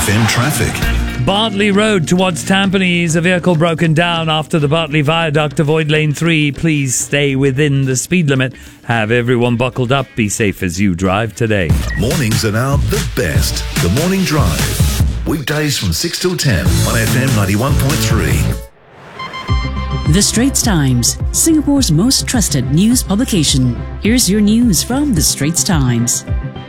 1FM traffic. Bartley Road towards Tampines, a vehicle broken down after the Bartley Viaduct. Avoid lane 3. Please stay within the speed limit. Have everyone buckled up. Be safe as you drive today. Mornings are now the best. The Morning Drive. Weekdays from 6 till 10 on FM 91.3. The Straits Times, Singapore's most trusted news publication. Here's your news from The Straits Times.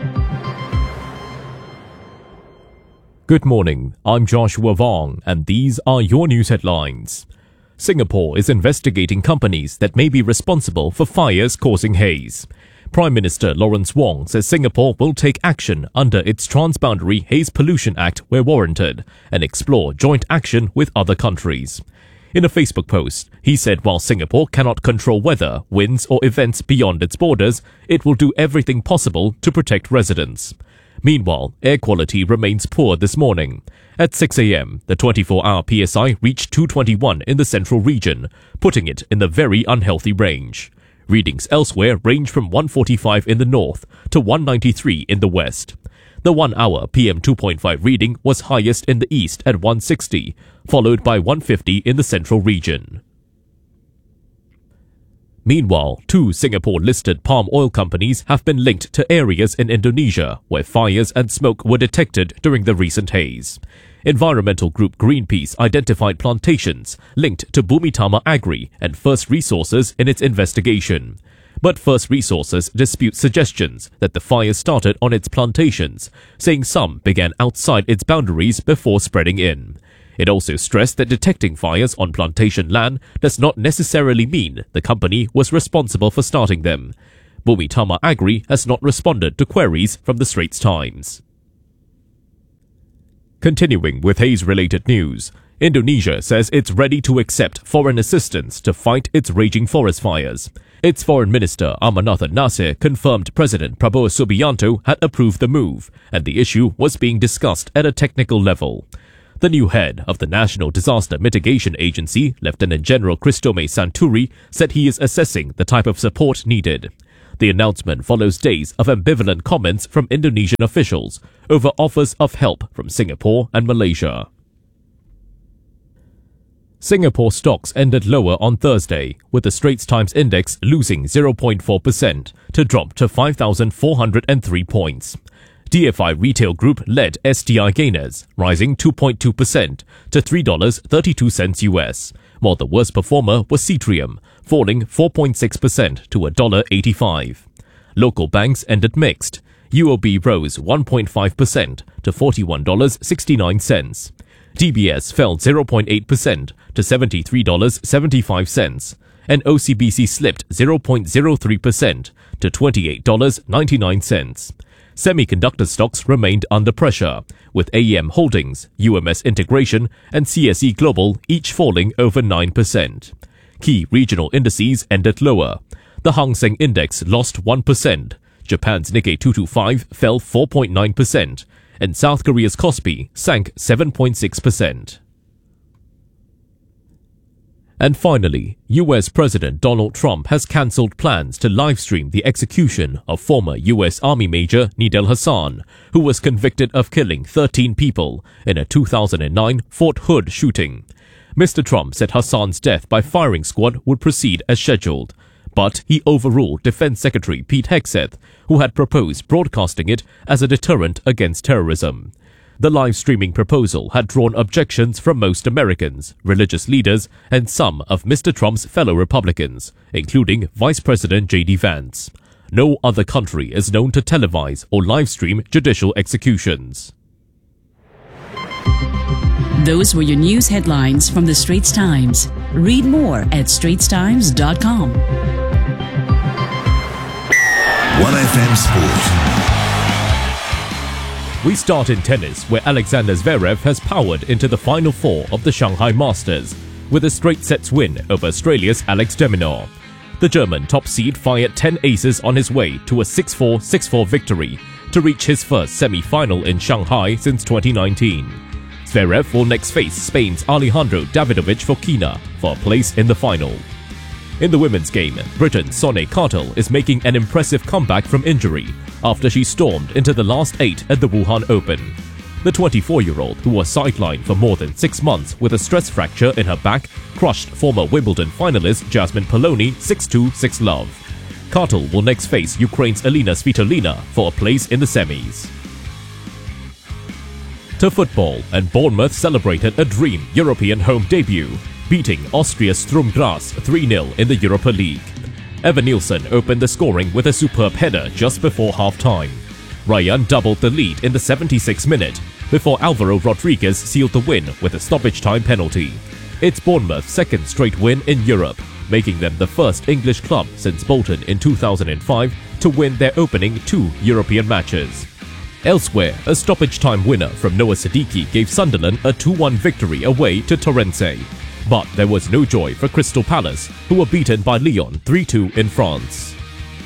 Good morning, I'm Joshua Vong, and these are your news headlines. Singapore is investigating companies that may be responsible for fires causing haze. Prime Minister Lawrence Wong says Singapore will take action under its Transboundary Haze Pollution Act where warranted and explore joint action with other countries. In a Facebook post, he said while Singapore cannot control weather, winds or events beyond its borders, it will do everything possible to protect residents. Meanwhile, air quality remains poor this morning. At 6 a.m., the 24-hour PSI reached 221 in the central region, putting it in the very unhealthy range. Readings elsewhere range from 145 in the north to 193 in the west. The 1-hour PM2.5 reading was highest in the east at 160, followed by 150 in the central region. Meanwhile, 2 Singapore-listed palm oil companies have been linked to areas in Indonesia where fires and smoke were detected during the recent haze. Environmental group Greenpeace identified plantations linked to Bumitama Agri and First Resources in its investigation. But First Resources disputes suggestions that the fire started on its plantations, saying some began outside its boundaries before spreading in. It also stressed that detecting fires on plantation land does not necessarily mean the company was responsible for starting them. Bumitama Agri has not responded to queries from the Straits Times. Continuing with haze-related news, Indonesia says it's ready to accept foreign assistance to fight its raging forest fires. Its Foreign Minister Amanathan Nasir confirmed President Prabowo Subianto had approved the move, and the issue was being discussed at a technical level. The new head of the National Disaster Mitigation Agency, Lieutenant General Christome Santuri, said he is assessing the type of support needed. The announcement follows days of ambivalent comments from Indonesian officials over offers of help from Singapore and Malaysia. Singapore stocks ended lower on Thursday, with the Straits Times Index losing 0.4% to drop to 5,403 points. DFI Retail Group led STI gainers, rising 2.2% to $3.32 US, while the worst performer was Citrium, falling 4.6% to $1.85. Local banks ended mixed. UOB rose 1.5% to $41.69. DBS fell 0.8% to $73.75, and OCBC slipped 0.03% to $28.99. Semiconductor stocks remained under pressure, with AEM Holdings, UMS Integration and CSE Global each falling over 9%. Key regional indices ended lower. The Hang Seng Index lost 1%, Japan's Nikkei 225 fell 4.9%, and South Korea's Kospi sank 7.6%. And finally, US President Donald Trump has cancelled plans to livestream the execution of former US Army Major Nidal Hasan, who was convicted of killing 13 people in a 2009 Fort Hood shooting. Mr. Trump said Hasan's death by firing squad would proceed as scheduled, but he overruled Defense Secretary Pete Hegseth, who had proposed broadcasting it as a deterrent against terrorism. The live streaming proposal had drawn objections from most Americans, religious leaders, and some of Mr. Trump's fellow Republicans, including Vice President J.D. Vance. No other country is known to televise or live stream judicial executions. Those were your news headlines from the Straits Times. Read more at straitstimes.com. 1FM Sport. We start in tennis, where Alexander Zverev has powered into the Final Four of the Shanghai Masters, with a straight sets win over Australia's Alex de Minaur. The German top seed fired 10 aces on his way to a 6-4, 6-4 victory to reach his first semi-final in Shanghai since 2019. Zverev will next face Spain's Alejandro Davidovich Fokina for a place in the final. In the women's game, Britain's Sonny Cartel is making an impressive comeback from injury after she stormed into the last 8 at the Wuhan Open. The 24-year-old, who was sidelined for more than 6 months with a stress fracture in her back, crushed former Wimbledon finalist Jasmine Poloni 6-2, 6-love. Kartal will next face Ukraine's Elina Svitolina for a place in the semis. To football, and Bournemouth celebrated a dream European home debut, beating Austria's Sturm Graz 3-0 in the Europa League. Evan Nielsen opened the scoring with a superb header just before half-time. Ryan doubled the lead in the 76th minute, before Alvaro Rodriguez sealed the win with a stoppage-time penalty. It's Bournemouth's second straight win in Europe, making them the first English club since Bolton in 2005 to win their opening 2 European matches. Elsewhere, a stoppage-time winner from Noah Siddiqui gave Sunderland a 2-1 victory away to Torrance. But there was no joy for Crystal Palace, who were beaten by Lyon 3-2 in France.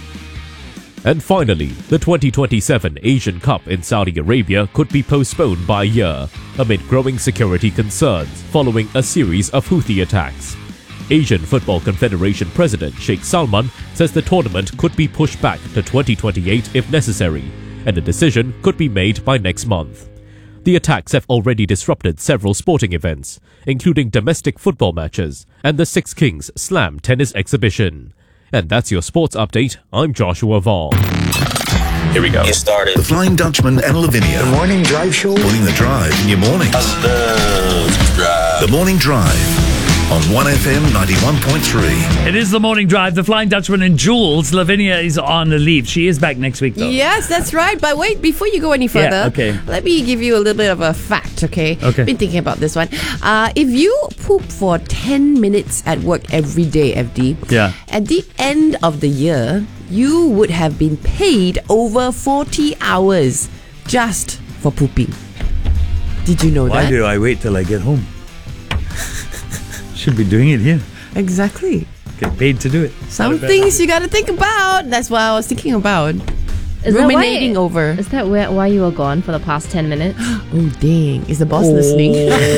And finally, the 2027 Asian Cup in Saudi Arabia could be postponed by a year, amid growing security concerns following a series of Houthi attacks. Asian Football Confederation President Sheikh Salman says the tournament could be pushed back to 2028 if necessary, and a decision could be made by next month. The attacks have already disrupted several sporting events, including domestic football matches and the Six Kings Slam tennis exhibition. And that's your sports update. I'm Joshua Vaughn. Here we go. Get started. The Flying Dutchman and Lavinia. The morning drive show. Putting the drive in your mornings. I love to drive. The Morning Drive on 1FM 91.3. It is the morning drive. The Flying Dutchman and Jules. Lavinia is on leave. She is back next week, though. Yes, that's right. But wait, before you go any further, Yeah, okay. let me give you a little bit of a fact, okay? Okay. Been thinking about this one. If you poop for 10 minutes at work every day, FD, Yeah. at the end of the year, you would have been paid over 40 hours just for pooping. Did you know Why that? do I wait till I get home? Should be doing it here. Exactly. Get paid to do it. Some things you got to think about. That's what I was thinking about. Is that Ruminating over. Is that why you were gone for the past 10 minutes? Oh, dang. Is the boss listening?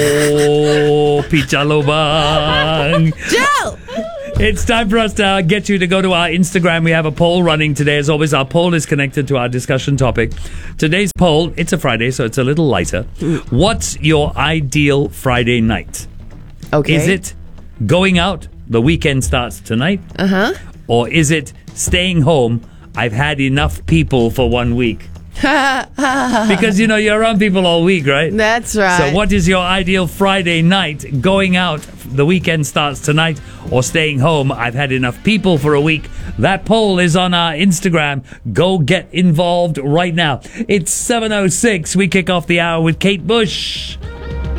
Oh, Picha Lobang. Joe! It's time for us to get you to go to our Instagram. We have a poll running today. As always, our poll is connected to our discussion topic. Today's poll, it's a Friday, so it's a little lighter. What's your ideal Friday night? Okay. Is it going out? The weekend starts tonight. Or is it staying home? I've had enough people for 1 week. Because, you're around people all week, right? That's right. So what is your ideal Friday night? Going out, the weekend starts tonight, or staying home? I've had enough people for a week. That poll is on our Instagram. Go get involved right now. It's 7:06. We kick off the hour with Kate Bush.